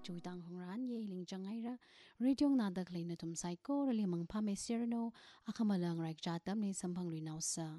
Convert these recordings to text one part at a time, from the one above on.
chuitang hongran ye ling changaira redyong nadak leina tum saiko rali mangpa me serno akamalang raik chatam ni sampang luinausa.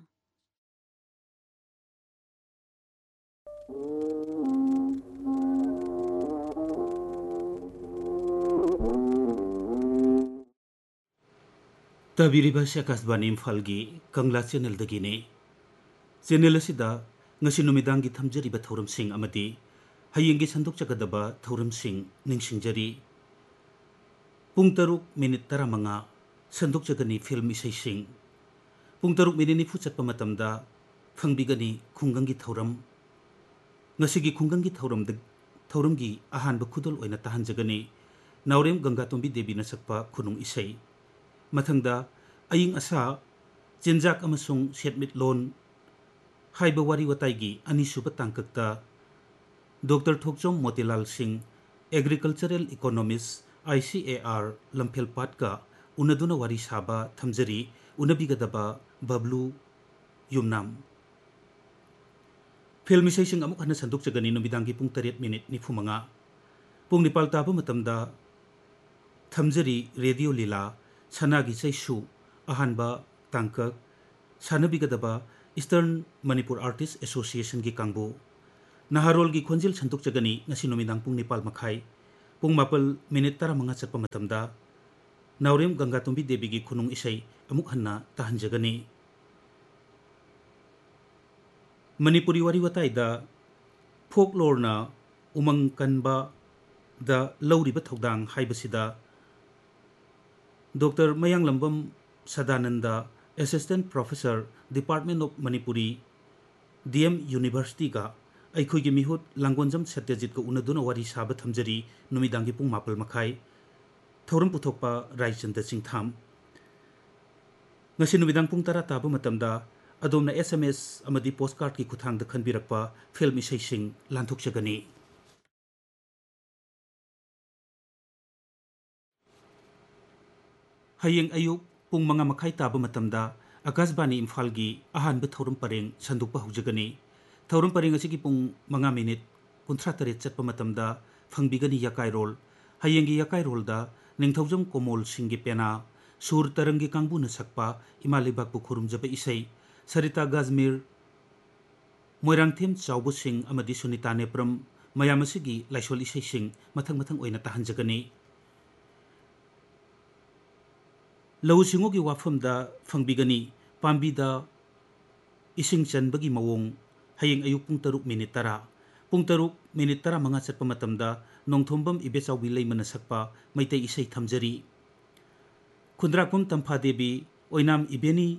Tabiriba si Akasbani Imphal-gi Kangla Channel-dagini. Channel asida ngasi numidanggi thamjariba thauramsing amadi hayenggi sandokchagadaba thauramsing ningsingjari. Pung 3:35 sandokchagani film isaising. Pung 3:40 chatpa matamda phangbigani khunggangi thauram. Ngasigi khunggangi thauramgi ahanba khudol oina tahanjagani Naurem Gangatombi Devi na sakpa khunung isai. Mathangda aying asa Jinjak amasung Setmit Lon haiba wari wataigi anisuba tangkakta Dr. Thokjom Motilal Singh Agricultural Economist ICAR Lamphel Patka unaduna wari saba thamjari unabigadaba Bablu Yumnam. Film isai sing amuk hana sanduk jagani numidangi pung 3:45 pung nipal taba matamda thamjari radio lila Sanagi Chaisu ahanba tangkak sanabigadaba Eastern Manipur Artists Association gi kangbu Naharol gi khonjil santuk jagani ngasi numidang pung nipal makhai pung 4:10 chatpa matamda Naurem Gangatombi Devi gi khunung isai amuk hanna tahanjagani. Manipuri wari wataida folklore na umang kanba da lauriba thodang haibasida Dr. Mayang Lambam Sadananda, Assistant Professor, Department of Manipuri, DM University ka, ay kuy gimihut Langgonjam Satyajit ka unaduna wari sabat hamjari numidangi pung mapal makai, thauram puthokpa Raichandra Singh Tham. Ngasi numidang pung tara taba matamda, adom na SMS amadi postcard ki kuthang da khanbirakpa film isay sing lanthuk siagani. Hayeng ayuk pung mga makai taba matamda Akasbani Imphal-gi ahanba thauram pareng sandukpa hujagani. Thauram pareng asigi pung mga minute 38 chatpa matamda phangbigani yakai rol. Hayenggi yakai rol da Ningthaujam Komol Singh-gi pena sur tarangi kangbu na sakpa imalibakbu khurumjaba isai Sarita Gazmir Moirangthem Chaubo Singh amadi Sunita Nepram mayam asigi laisol isai sing mathang oina tahanjagani. Lau singogi wafamda phangbigani pambida ising chanbagi mawong hayeng ayuk pung 3:10 pung 3:10 chatpa matamda nongthombam ibechawbi lay manasakpa maitay isay thamjari Khundrakum Tampha Devi oinam ibeni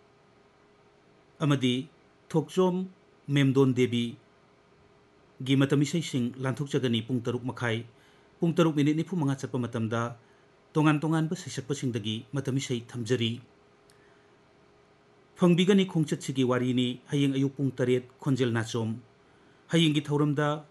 amadi Thokjom Memdon Devi gi matam isay sing lanthuk jagani pung 3:30 pung 3:45 chatpa matamda tongan ba sisakpa singdagi matamisay thamjari. Phangbigani khongchatsigi warini hayeng ayuk pung 8 khonjel nachom. Hayeng gi thauramda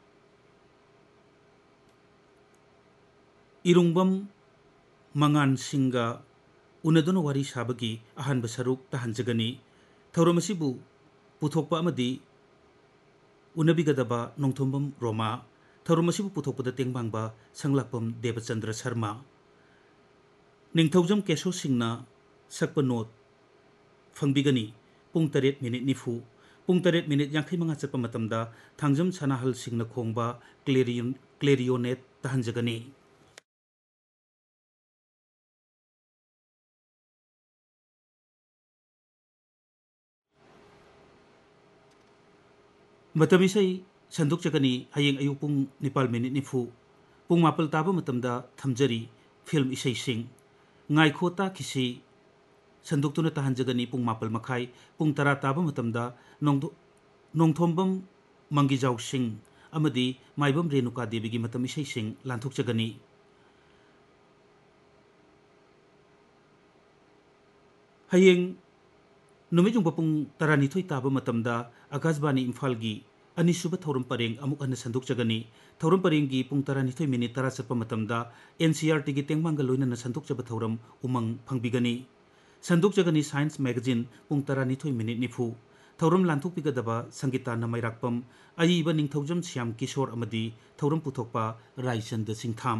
Irungbam Mangan Singha unaduna wari sabagi ahanba saruk tahanjagani. Thauram asibu puthokpa amadi unabigadaba Nongthombam Roma. Thauram asibu puthokpada tengbangba Sanglakpam Devachandra Sharma. Ningthaujam Keso Singna sakpa note phangbigani pung 8:40 pung 8:50 chatpa matamda Thangjam Sanahal Singna khongba clarionet tahanjagani. Matamisay sanduk jagani hayeng ayuk pung 4:40 pung mapal taba matamda thamjari film isay sing ngai khota kisi sanduktuna tahanjagani pung 4:30 pung 10 taba matamda nongthombam Mangijaw Singh amadi Maibam Renuka Devi gi matam isay sing lanthuk jagani. Hayeng numijung pung 12 taba matamda Akasbani Imphal-gi anisuba thauram pareng amuk ana sanduk jagani. Thauram parenggi pung 12 minute 10 chatpa matamda NCERT gi tengmangga loina na sanduk jaba thauram umang phangbigani. Sanduk jagani Science Magazine pung 12 minute 9 थौरम लांथोकपिगदबा Sangeeta नमैराकपम अयीबा Ningthoujam Shyam Kishore अमदी थौरम पुथोकपा Raichand सिंथाम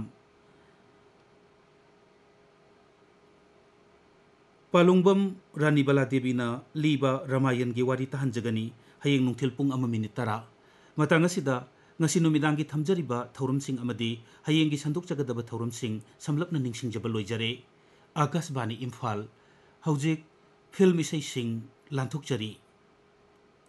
पालुंगबम रानीबला Devina लीबा रामायण की वारी तहंजगनी हयेंग नुंथिल पुंग अमा minute तरा Matang असिदा ngasi numidangi thamjariba thauramsing amadi hayengi sanduk jagadaba thauramsing samlapna ningsingjaba loijare Akashbani Imphal hojik film isai sing lanthokjari